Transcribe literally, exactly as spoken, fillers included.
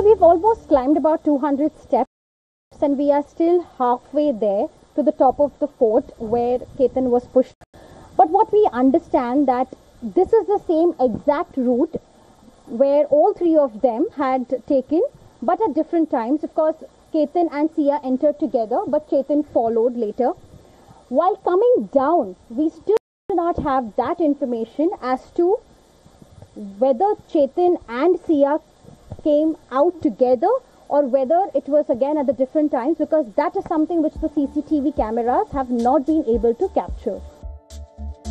we've almost climbed about two hundred steps and we are still halfway there to the top of the fort where Ketan was pushed. But what we understand that this is the same exact route where all three of them had taken, but at different times. Of course, Ketan and Sia entered together, but Chetan followed later. While coming down, we still do not have that information as to whether Chetan and Sia came out together or whether it was again at the different times, because that is something which the C C T V cameras have not been able to capture.